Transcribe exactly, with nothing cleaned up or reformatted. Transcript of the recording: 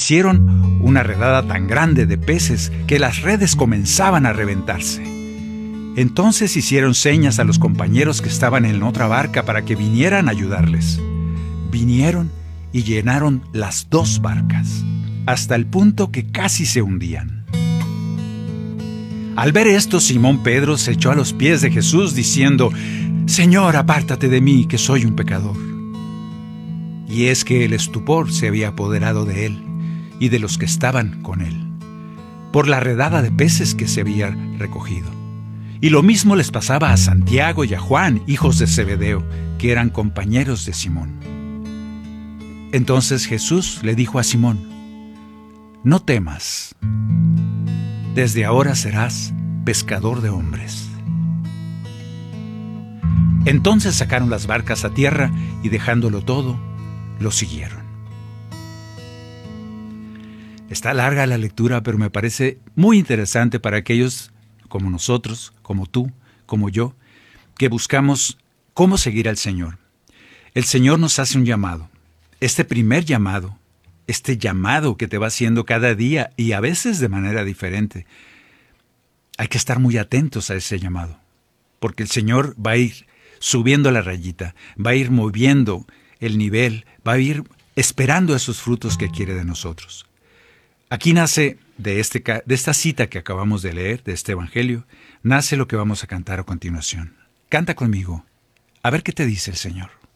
hicieron una redada tan grande de peces que las redes comenzaban a reventarse. Entonces hicieron señas a los compañeros que estaban en otra barca para que vinieran a ayudarles. Vinieron y llenaron las dos barcas, hasta el punto que casi se hundían. Al ver esto, Simón Pedro se echó a los pies de Jesús diciendo: «Señor, apártate de mí, que soy un pecador». Y es que el estupor se había apoderado de él y de los que estaban con él, por la redada de peces que se había recogido. Y lo mismo les pasaba a Santiago y a Juan, hijos de Zebedeo, que eran compañeros de Simón. Entonces Jesús le dijo a Simón: «No temas, desde ahora serás pescador de hombres». Entonces sacaron las barcas a tierra y dejándolo todo, lo siguieron. Está larga la lectura, pero me parece muy interesante para aquellos como nosotros, como tú, como yo, que buscamos cómo seguir al Señor. El Señor nos hace un llamado. Este primer llamado, este llamado que te va haciendo cada día y a veces de manera diferente. Hay que estar muy atentos a ese llamado, porque el Señor va a ir subiendo la rayita, va a ir moviendo el nivel, va a ir esperando esos frutos que quiere de nosotros. Aquí nace, de, este, de esta cita que acabamos de leer, de este evangelio, nace lo que vamos a cantar a continuación. Canta conmigo, a ver qué te dice el Señor.